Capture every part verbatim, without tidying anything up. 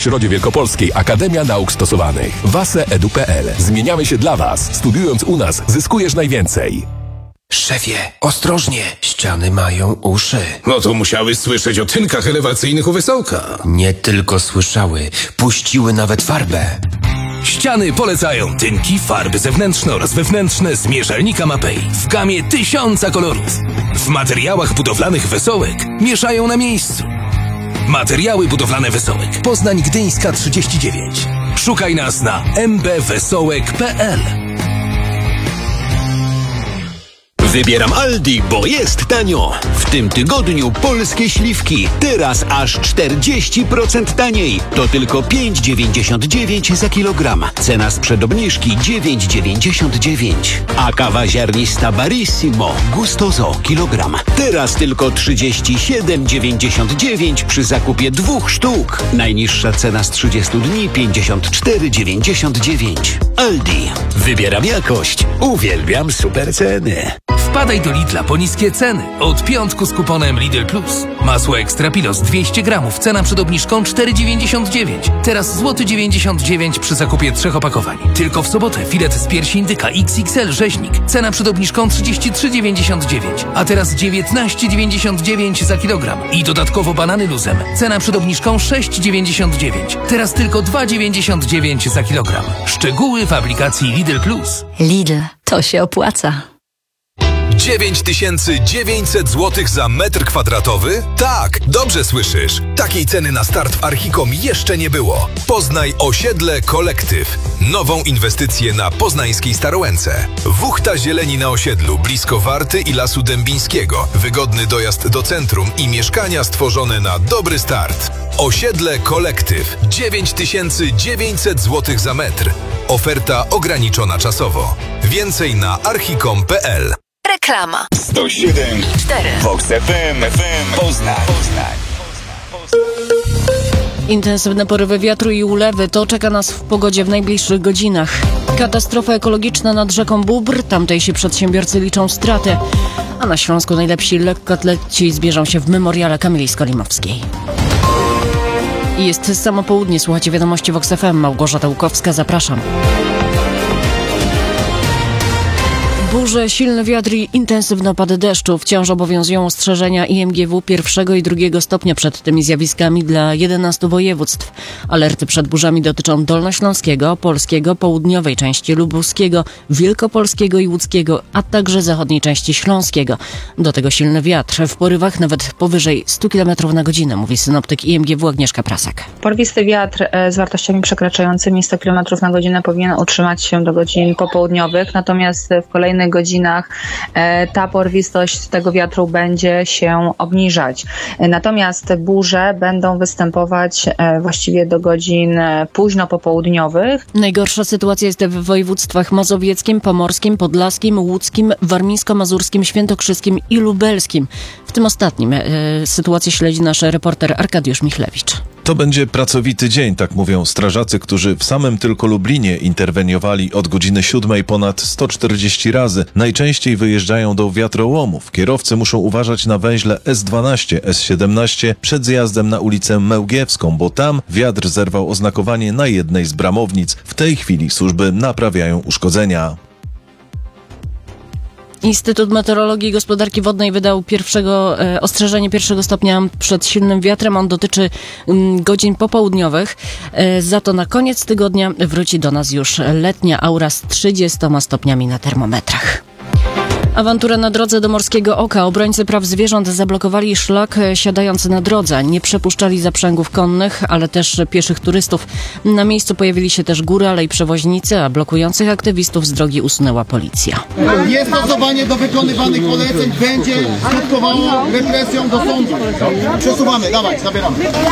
Środzie Wielkopolskiej Akademia Nauk Stosowanych. wase kropka edu kropka pe el. Zmieniamy się dla Was. Studiując u nas, zyskujesz najwięcej. Szefie, ostrożnie, ściany mają uszy. No to musiały słyszeć o tynkach elewacyjnych u Wesołka. Nie tylko słyszały, puściły nawet farbę. Ściany polecają tynki, farby zewnętrzne oraz wewnętrzne z mierzelnika Mapei w gamie tysiąca kolorów. W materiałach budowlanych Wesołek mieszają na miejscu. Materiały budowlane Wesołek. Poznań Gdyńska trzydzieści dziewięć. Szukaj nas na em be wesołek kropka pe el. Wybieram Aldi, bo jest tanio. W tym tygodniu polskie śliwki. Teraz aż czterdzieści procent taniej. To tylko pięć dziewięćdziesiąt dziewięć za kilogram. Cena sprzed obniżki dziewięć dziewięćdziesiąt dziewięć. A kawa ziarnista Barissimo Gustoso kilogram. Teraz tylko trzydzieści siedem dziewięćdziesiąt dziewięć przy zakupie dwóch sztuk. Najniższa cena z trzydziestu dni pięćdziesiąt cztery dziewięćdziesiąt dziewięć. Aldi. Wybieram jakość. Uwielbiam super ceny. Wpadaj do Lidla po niskie ceny. Od piątku z kuponem Lidl Plus. Masło Ekstra Pilos dwieście gramów. Cena przed obniżką cztery dziewięćdziesiąt dziewięć. Teraz złoty dziewięćdziesiąt dziewięć przy zakupie trzech opakowań. Tylko w sobotę filet z piersi indyka iks iks el rzeźnik. Cena przed obniżką trzydzieści trzy dziewięćdziesiąt dziewięć. A teraz dziewiętnaście dziewięćdziesiąt dziewięć za kilogram. I dodatkowo banany luzem. Cena przed obniżką sześć dziewięćdziesiąt dziewięć. Teraz tylko dwa dziewięćdziesiąt dziewięć za kilogram. Szczegóły w aplikacji Lidl Plus. Lidl, to się opłaca. dziewięć tysięcy dziewięćset złotych za metr kwadratowy? Tak, dobrze słyszysz. Takiej ceny na start w Archicom jeszcze nie było. Poznaj osiedle Kolektyw. Nową inwestycję na poznańskiej Starołęce. Wuchta zieleni na osiedlu, blisko Warty i Lasu Dębińskiego. Wygodny dojazd do centrum i mieszkania stworzone na dobry start. Osiedle Kolektyw. dziewięć tysięcy dziewięćset złotych za metr. Oferta ograniczona czasowo. Więcej na archicom kropka pe el. Reklama. sto siedem i cztery. Vox F M. F M. Poznań. Intensywne porywy wiatru i ulewy to czeka nas w pogodzie w najbliższych godzinach. Katastrofa ekologiczna nad rzeką Bóbr. Tamtejsi przedsiębiorcy liczą straty. A na Śląsku najlepsi lekkoatleci zbierzą się w memoriale Kamili Skolimowskiej. I jest samo południe. Słuchacie wiadomości Vox F M. Małgorzata Łukowska. Zapraszam. Burze, silny wiatr i intensywne opady deszczu. Wciąż obowiązują ostrzeżenia I M G W pierwszego i drugiego stopnia przed tymi zjawiskami dla jedenastu województw. Alerty przed burzami dotyczą dolnośląskiego, polskiego, południowej części lubuskiego, wielkopolskiego i łódzkiego, a także zachodniej części śląskiego. Do tego silny wiatr. W porywach nawet powyżej stu kilometrów na godzinę, mówi synoptyk I M G W Agnieszka Prasak. Porwisty wiatr z wartościami przekraczającymi sto kilometrów na godzinę powinien utrzymać się do godzin popołudniowych, natomiast w kolejnych godzinach ta porwistość tego wiatru będzie się obniżać. Natomiast burze będą występować właściwie do godzin późno popołudniowych. Najgorsza sytuacja jest w województwach mazowieckim, pomorskim, podlaskim, łódzkim, warmińsko-mazurskim, świętokrzyskim i lubelskim. W tym ostatnim e, sytuację śledzi nasz reporter Arkadiusz Michlewicz. To będzie pracowity dzień, tak mówią strażacy, którzy w samym tylko Lublinie interweniowali od godziny siódmej ponad sto czterdzieści razy. Najczęściej wyjeżdżają do wiatrołomów. Kierowcy muszą uważać na węźle S dwanaście, S siedemnaście przed zjazdem na ulicę Mełgiewską, bo tam wiatr zerwał oznakowanie na jednej z bramownic. W tej chwili służby naprawiają uszkodzenia. Instytut Meteorologii i Gospodarki Wodnej wydał pierwszego e, ostrzeżenie pierwszego stopnia przed silnym wiatrem. On dotyczy m, godzin popołudniowych. E, za to na koniec tygodnia wróci do nas już letnia aura z trzydziestoma stopniami na termometrach. Awanturę na drodze do Morskiego Oka. Obrońcy praw zwierząt zablokowali szlak siadając na drodze. Nie przepuszczali zaprzęgów konnych, ale też pieszych turystów. Na miejscu pojawili się też górale i przewoźnicy, a blokujących aktywistów z drogi usunęła policja. Niestosowanie do wykonywanych poleceń będzie skutkowało represją do sądu. Przesuwamy, dawaj, zabieramy.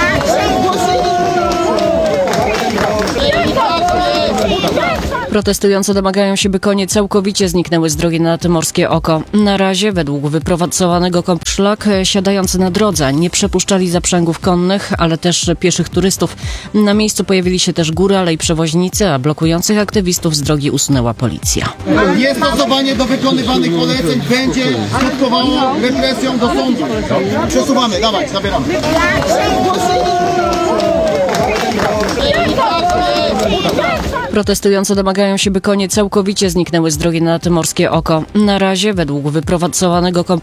Protestujący domagają się, by konie całkowicie zniknęły z drogi nad Morskie Oko. Na razie, według wypracowanego szlak, siadający na drodze nie przepuszczali zaprzęgów konnych, ale też pieszych turystów. Na miejscu pojawili się też górale i przewoźnicy, a blokujących aktywistów z drogi usunęła policja. Niestosowanie do wykonywanych poleceń będzie skutkowało represją do sądu. Przesuwamy, dawaj, zabieramy. Protestujący domagają się, by konie całkowicie zniknęły z drogi nad Morskie Oko. Na razie, według wypracowanego kompromisu,